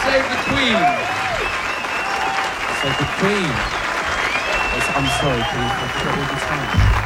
Save the Queen. So the Queen. I'm sorry, please. I forget all the time.